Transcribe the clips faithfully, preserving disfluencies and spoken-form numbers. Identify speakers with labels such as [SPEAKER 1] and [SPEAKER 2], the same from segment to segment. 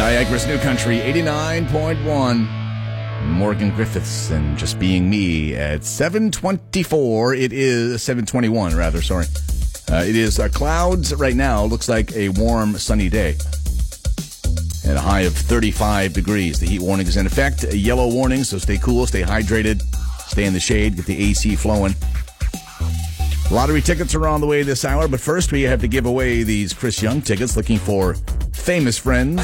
[SPEAKER 1] Niagara's New Country, eighty-nine point one. Morgan Griffiths and Just Being Me at seven twenty-four. It is seven twenty-one, rather, sorry. Uh, it is uh, clouds right now. Looks like a warm, sunny day. At a high of thirty-five degrees. The heat warning is in effect. A yellow warning, so stay cool, stay hydrated, stay in the shade, get the A C flowing. Lottery tickets are on the way this hour, but first we have to give away these Chris Young tickets, looking for Famous Friends.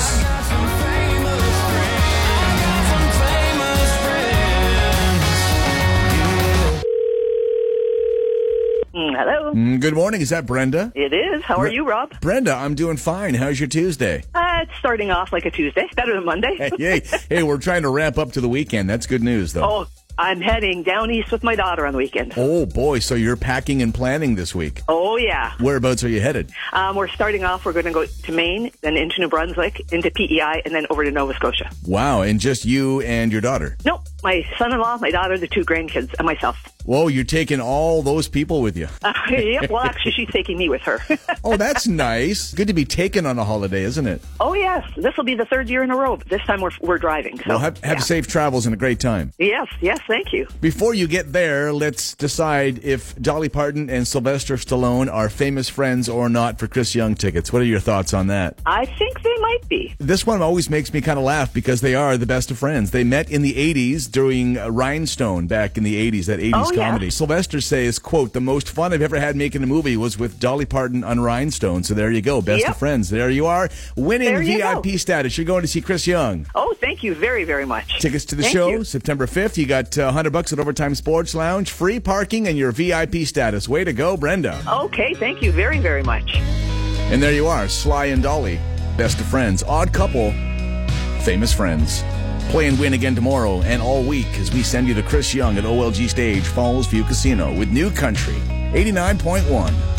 [SPEAKER 2] Hello.
[SPEAKER 1] Mm, good morning. Is that Brenda?
[SPEAKER 2] It is. How are you, Rob?
[SPEAKER 1] Brenda, I'm doing fine. How's your Tuesday?
[SPEAKER 2] Uh, it's starting off like a Tuesday. Better than Monday.
[SPEAKER 1] Hey, hey, hey, we're trying to ramp up to the weekend. That's good news, though.
[SPEAKER 2] Oh, I'm heading down east with my daughter on the weekend.
[SPEAKER 1] Oh, boy. So you're packing and planning this week.
[SPEAKER 2] Oh, yeah.
[SPEAKER 1] Whereabouts are you headed?
[SPEAKER 2] Um, we're starting off. We're going to go to Maine, then into New Brunswick, into P E I, and then over to Nova Scotia.
[SPEAKER 1] Wow. And just you and your daughter?
[SPEAKER 2] Nope. My son-in-law, my daughter, the two grandkids, and myself.
[SPEAKER 1] Whoa, you're taking all those people with you.
[SPEAKER 2] Uh, yeah, well, actually, she's taking me with her.
[SPEAKER 1] Oh, that's nice. Good to be taken on a holiday, isn't it?
[SPEAKER 2] Oh, yes. This will be the third year in a row. This time we're, we're driving. So,
[SPEAKER 1] well, have, have
[SPEAKER 2] yeah.
[SPEAKER 1] safe travels and a great time.
[SPEAKER 2] Yes, yes, thank you.
[SPEAKER 1] Before you get there, let's decide if Dolly Parton and Sylvester Stallone are famous friends or not for Chris Young tickets. What are your thoughts on that?
[SPEAKER 2] I think they might be.
[SPEAKER 1] This one always makes me kind of laugh because they are the best of friends. They met in the eighties during uh, Rhinestone back in the eighties, that eighties
[SPEAKER 2] oh,
[SPEAKER 1] comedy.
[SPEAKER 2] Yeah.
[SPEAKER 1] Sylvester says, quote, the most fun I've ever had making a movie was with Dolly Parton on Rhinestone. So there you go. Best
[SPEAKER 2] yep.
[SPEAKER 1] of friends. There you are. Winning
[SPEAKER 2] there you
[SPEAKER 1] V I P
[SPEAKER 2] go.
[SPEAKER 1] status. You're going to see Chris Young.
[SPEAKER 2] Oh, thank you very, very much.
[SPEAKER 1] Tickets to the
[SPEAKER 2] thank
[SPEAKER 1] show,
[SPEAKER 2] you.
[SPEAKER 1] September fifth. You got uh, one hundred bucks at Overtime Sports Lounge, free parking, and your V I P status. Way to go, Brenda.
[SPEAKER 2] Okay, thank you very, very much.
[SPEAKER 1] And there you are, Sly and Dolly. Best of friends. Odd couple. Famous friends. Play and win again tomorrow and all week as we send you to Chris Young at O L G Stage, Falls View Casino with New Country, eighty-nine point one.